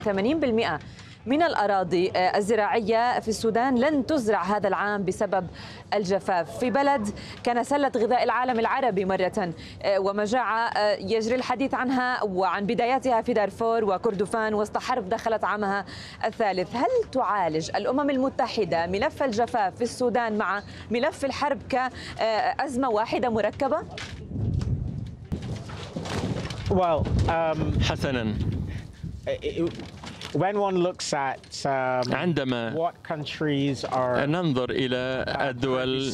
80% من الأراضي الزراعية في السودان لن تزرع هذا العام بسبب الجفاف، في بلد كان سلة غذاء العالم العربي مرة، ومجاعة يجري الحديث عنها وعن بداياتها في دارفور وكردفان وسط حرب دخلت عامها الثالث. هل تعالج الأمم المتحدة ملف الجفاف في السودان مع ملف الحرب كأزمة واحدة مركبة؟ حسناً، عندما ننظر إلى الدول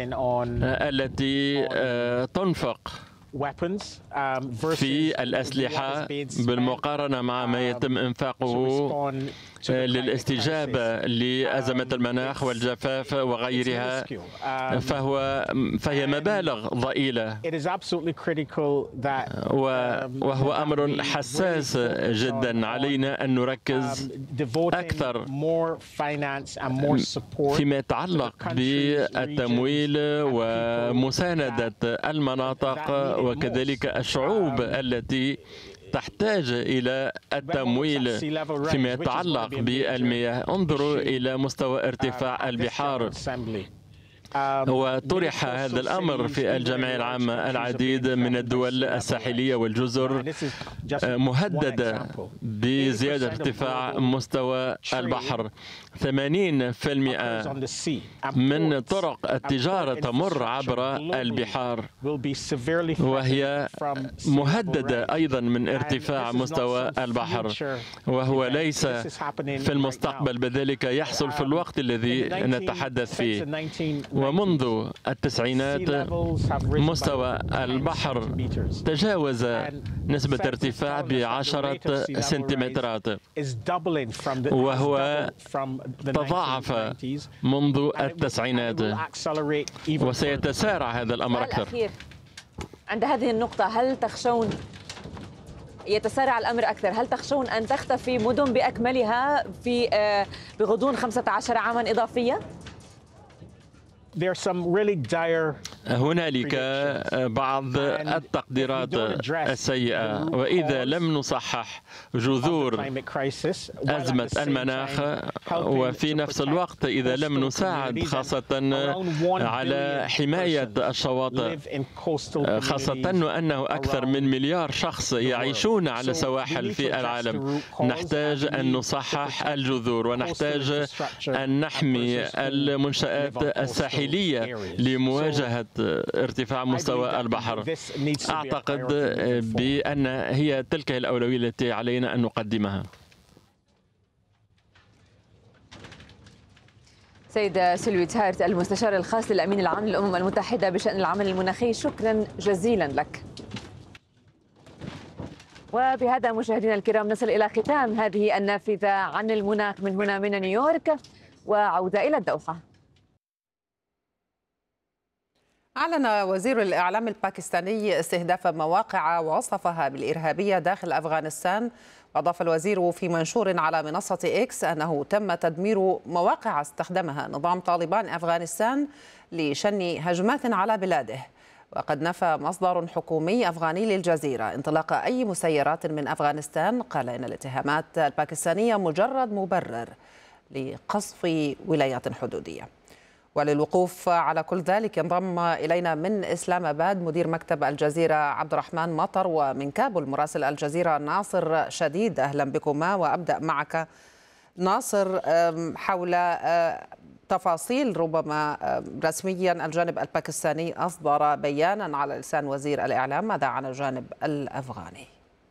التي تنفق في الأسلحة بالمقارنة مع ما يتم إنفاقه للاستجابة لأزمة المناخ والجفاف وغيرها، فهي مبالغ ضئيلة، وهو أمر حساس جدا. علينا أن نركز أكثر فيما يتعلق بالتمويل ومساندة المناطق وكذلك الشعوب التي تحتاج إلى التمويل فيما يتعلق بالمياه. انظروا إلى مستوى ارتفاع البحار، وطرح هذا الأمر في الجمعية العامة. العديد من الدول الساحلية والجزر مهددة بزيادة ارتفاع مستوى البحر. 80% من طرق التجارة تمر عبر البحار، وهي مهددة أيضا من ارتفاع مستوى البحر، وهو ليس في المستقبل، بذلك يحصل في الوقت الذي نتحدث فيه. ومنذ التسعينات مستوى البحر تجاوز نسبة ارتفاع ب10 سنتيمترات، وهو تضاعف منذ التسعينات، وسيتسارع هذا الأمر أكثر. عند هذه النقطة، هل تخشون يتسارع الأمر أكثر؟ هل تخشون أن تختفي مدن بأكملها بغضون 15 عاما إضافية؟ هنالك بعض التقديرات السيئة، وإذا لم نصحح جذور أزمة المناخ، وفي نفس الوقت إذا لم نساعد خاصة على حماية الشواطئ، خاصة أنه أكثر من مليار شخص يعيشون على سواحل في العالم، نحتاج أن نصحح الجذور، ونحتاج أن نحمي المنشآت الساحلية لمواجهة ارتفاع مستوى البحر. أعتقد بأن هي تلك الأولوية التي علينا أن نقدمها. سيد سيلفي تهارت، المستشار الخاص للأمين العام للأمم المتحدة بشأن العمل المناخي، شكرا جزيلا لك. وبهذا مشاهدينا الكرام نصل إلى ختام هذه النافذة عن المناخ من هنا من نيويورك، وعودة إلى الدوحة. أعلن وزير الإعلام الباكستاني استهداف مواقع وصفها بالإرهابية داخل أفغانستان. وأضاف الوزير في منشور على منصة إكس أنه تم تدمير مواقع استخدمها نظام طالبان أفغانستان لشن هجمات على بلاده. وقد نفى مصدر حكومي أفغاني للجزيرة انطلاق أي مسيرات من أفغانستان. قال إن الاتهامات الباكستانية مجرد مبرر لقصف ولايات حدودية. وللوقوف على كل ذلك انضم إلينا من إسلام آباد مدير مكتب الجزيرة عبد الرحمن مطر، ومن كابول مراسل الجزيرة ناصر شديد. أهلا بكما، وأبدأ معك ناصر حول تفاصيل ربما رسميا. الجانب الباكستاني أصدر بيانا على لسان وزير الإعلام، ماذا عن الجانب الأفغاني؟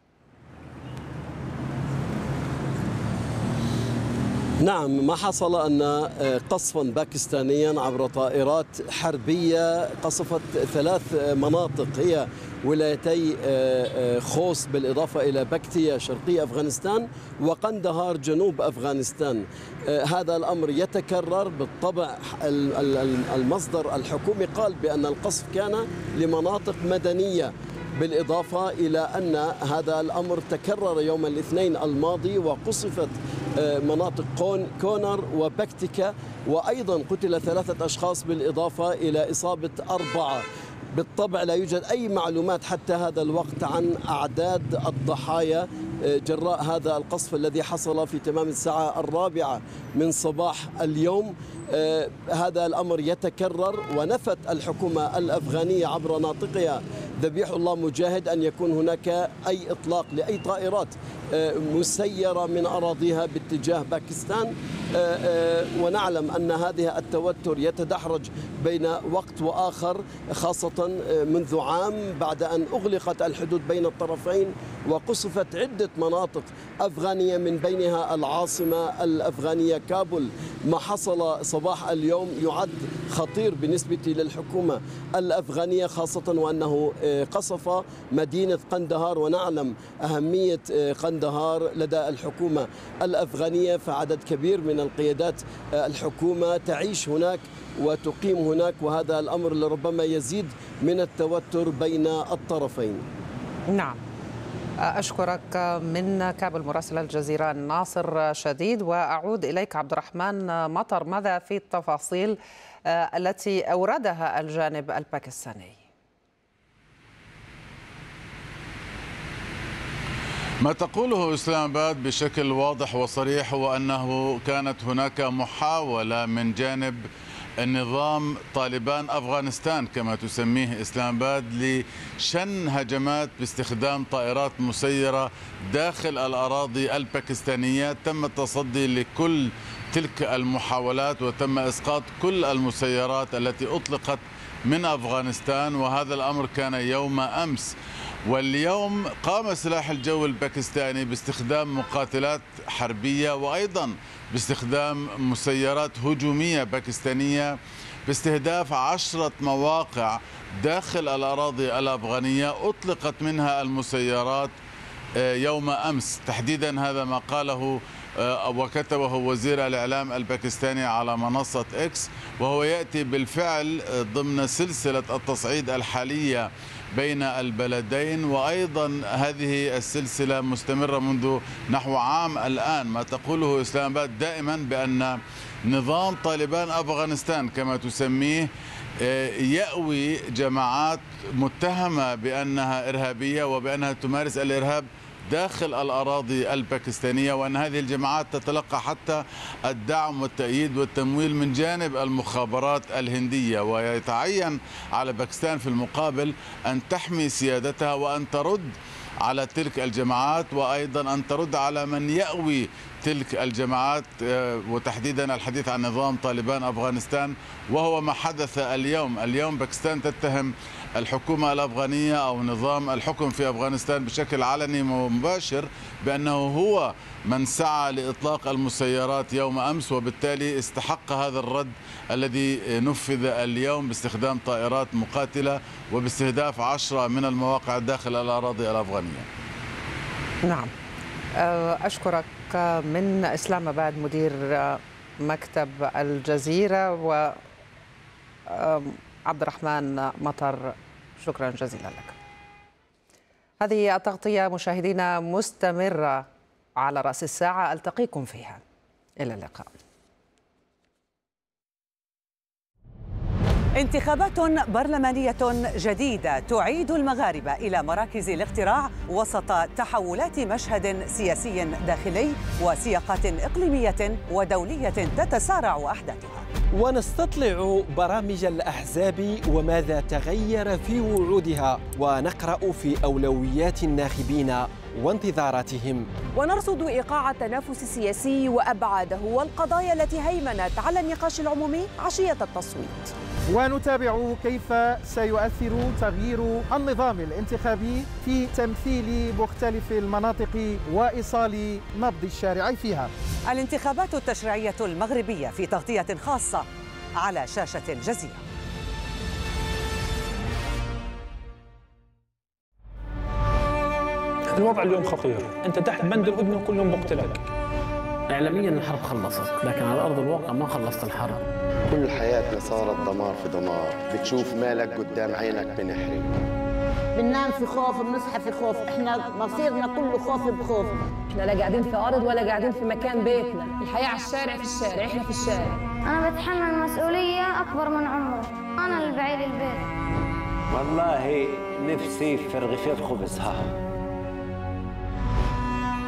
نعم، ما حصل أن قصفا باكستانيا عبر طائرات حربية قصفت 3 مناطق هي ولايتي خوست بالإضافة إلى بكتيا شرقي أفغانستان وقندهار جنوب أفغانستان. هذا الأمر يتكرر بالطبع. المصدر الحكومي قال بأن القصف كان لمناطق مدنية، بالإضافة إلى أن هذا الأمر تكرر يوم الاثنين الماضي وقصفت مناطق كونر وبكتيكا، وأيضا قتل 3 أشخاص بالإضافة إلى إصابة 4. بالطبع لا يوجد أي معلومات حتى هذا الوقت عن أعداد الضحايا جراء هذا القصف الذي حصل في تمام الساعة 4 من صباح اليوم. هذا الأمر يتكرر، ونفت الحكومة الأفغانية عبر ناطقها ذبيح الله مجاهد أن يكون هناك أي إطلاق لأي طائرات مسيرة من أراضيها باتجاه باكستان. ونعلم أن هذه التوتر يتدحرج بين وقت وآخر، خاصة منذ عام بعد أن أغلقت الحدود بين الطرفين وقصفت عدة مناطق أفغانية من بينها العاصمة الأفغانية كابول. ما حصل صباح اليوم يعد خطير بالنسبة للحكومة الأفغانية، خاصة وأنه قصف مدينة قندهار، ونعلم أهمية قندهار لدى الحكومة الأفغانية، فعدد كبير من القيادات الحكومة تعيش هناك وتقيم هناك، وهذا الأمر لربما يزيد من التوتر بين الطرفين. نعم، أشكرك من كابل مراسل الجزيرة ناصر شديد. وأعود إليك عبد الرحمن مطر، ماذا في التفاصيل التي أوردها الجانب الباكستاني؟ ما تقوله إسلام آباد بشكل واضح وصريح هو أنه كانت هناك محاولة من جانب النظام طالبان أفغانستان كما تسميه إسلام آباد لشن هجمات باستخدام طائرات مسيرة داخل الأراضي الباكستانية. تم التصدي لكل تلك المحاولات وتم إسقاط كل المسيرات التي أطلقت من أفغانستان، وهذا الأمر كان يوم أمس. واليوم قام سلاح الجو الباكستاني باستخدام مقاتلات حربية وأيضا باستخدام مسيرات هجومية باكستانية باستهداف 10 مواقع داخل الأراضي الأفغانية أطلقت منها المسيرات يوم أمس تحديدا. هذا ما قاله وكتبه وزير الإعلام الباكستاني على منصة إكس، وهو يأتي بالفعل ضمن سلسلة التصعيد الحالية بين البلدين، وأيضا هذه السلسلة مستمرة منذ نحو عام الآن. ما تقوله إسلام آباد دائما بأن نظام طالبان أفغانستان كما تسميه يأوي جماعات متهمة بأنها إرهابية وبأنها تمارس الإرهاب داخل الأراضي الباكستانية، وأن هذه الجماعات تتلقى حتى الدعم والتأييد والتمويل من جانب المخابرات الهندية. ويتعين على باكستان في المقابل أن تحمي سيادتها وأن ترد على تلك الجماعات، وأيضا أن ترد على من يأوي تلك الجماعات، وتحديدا الحديث عن نظام طالبان أفغانستان وهو ما حدث اليوم. اليوم باكستان تتهم الحكومة الأفغانية أو نظام الحكم في أفغانستان بشكل علني ومباشر بأنه هو من سعى لإطلاق المسيرات يوم أمس، وبالتالي استحق هذا الرد الذي نفذ اليوم باستخدام طائرات مقاتلة وباستهداف 10 من المواقع داخل الأراضي الأفغانية. نعم، أشكرك من إسلام آباد مدير مكتب الجزيرة، وعبد الرحمن مطر شكرا جزيلا لك. هذه التغطية مشاهدينا مستمرة على رأس الساعة، ألتقيكم فيها. إلى اللقاء. انتخابات برلمانية جديدة تعيد المغاربة إلى مراكز الاقتراع وسط تحولات مشهد سياسي داخلي وسياقات إقليمية ودولية تتسارع أحداثها. ونستطلع برامج الأحزاب وماذا تغير في وعودها، ونقرأ في أولويات الناخبين وانتظاراتهم، ونرصد إيقاع التنافس السياسي وأبعاده والقضايا التي هيمنت على النقاش العمومي عشية التصويت. ونتابع كيف سيؤثر تغيير النظام الانتخابي في تمثيل مختلف المناطق وإيصال نبض الشارع فيها. الانتخابات التشريعية المغربية في تغطية خاصة على شاشة الجزيرة. الوضع اليوم خطير، أنت تحت بند الهدنة وكل يوم بقتلك. إعلاميا الحرب خلصت، لكن على أرض الواقع ما خلصت الحرب. كل حياتنا صارت دمار في دمار، بتشوف مالك قدام عينك بنحرق. بننام في خوف، بنصحى في خوف، احنا مصيرنا كله خوف بخوف. احنا لا قاعدين في أرض ولا قاعدين في مكان بيتنا، الحياة على الشارع، في الشارع، احنا في الشارع. أنا بتحمل مسؤولية أكبر من عمري، أنا اللي بعيد البيت. والله نفسي في رغيفين خبز.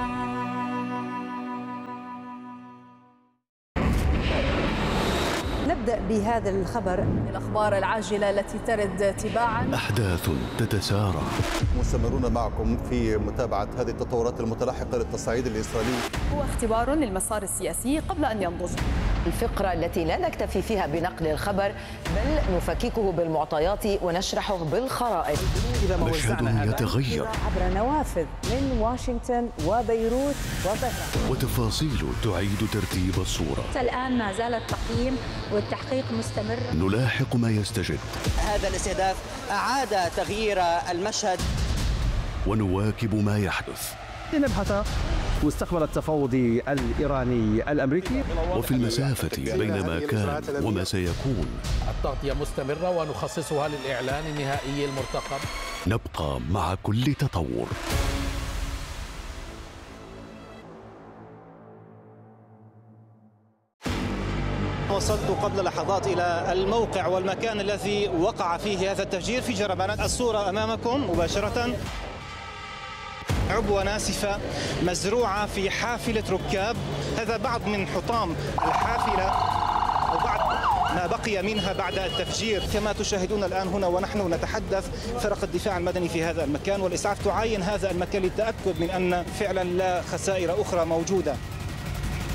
نبدأ بهذا الخبر. الأخبار العاجلة التي ترد تباعا. أحداث تتسارع. مستمرون معكم في متابعة هذه التطورات المتلاحقة للتصعيد الإسرائيلي. هو اختبار للمسار السياسي قبل أن ينضج. الفقرة التي لا نكتفي فيها بنقل الخبر بل نفككه بالمعطيات ونشرحه بالخرائط. مشهد يتغير عبر نوافذ من واشنطن وبيروت وطهران، وتفاصيل تعيد ترتيب الصورة. الآن ما زال التقييم والتحقيق مستمر. نلاحق ما يستجد. هذا الاستهداف أعاد تغيير المشهد ونواكب ما يحدث. لنبحث مستقبل التفاوض الإيراني الأمريكي. وفي المسافة بين ما كان وما سيكون التغطية مستمرة ونخصصها للإعلان النهائي المرتقب. نبقى مع كل تطور. وصلت قبل لحظات إلى الموقع والمكان الذي وقع فيه هذا التفجير في جربانات. الصورة أمامكم مباشرة، عبوة ناسفة مزروعة في حافلة ركاب. هذا بعض من حطام الحافلة أو بعض ما بقي منها بعد التفجير. كما تشاهدون الآن هنا ونحن نتحدث، فرق الدفاع المدني في هذا المكان والإسعاف تعاين هذا المكان للتأكد من أن فعلا لا خسائر أخرى موجودة.